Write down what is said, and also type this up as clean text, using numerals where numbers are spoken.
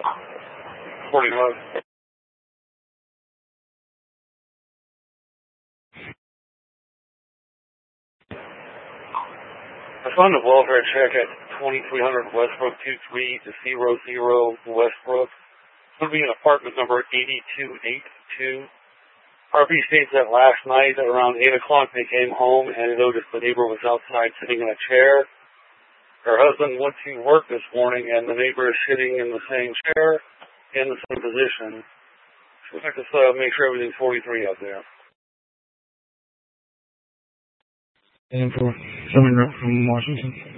45. I found a welfare check at 2300 Westbrook 23-00 Westbrook. It's going to be in apartment number 8282. RP states that last night at around 8 o'clock they came home and noticed the neighbor was outside sitting in a chair. Her husband went to work this morning and the neighbor is sitting in the same chair in the same position. So we'd like to make sure everything's 43 out there. And for someone from Washington.